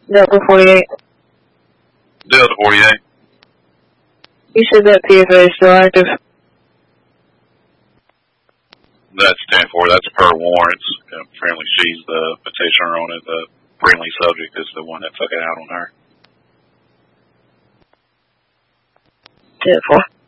Delta 48. Delta 48. You said that PFA is still active. That's 10-4. That's per warrants. Apparently she's the petitioner on it. The friendly subject is the one that took it out on her. 10-4.